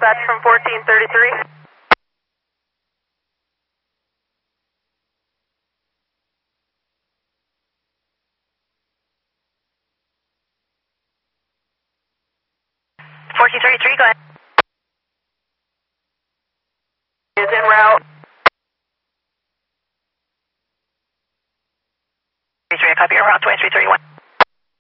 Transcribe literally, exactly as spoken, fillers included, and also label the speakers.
Speaker 1: dispatch from fourteen thirty-three. fourteen thirty-three, go ahead. Is en route. thirty-three, copy, route twenty-three.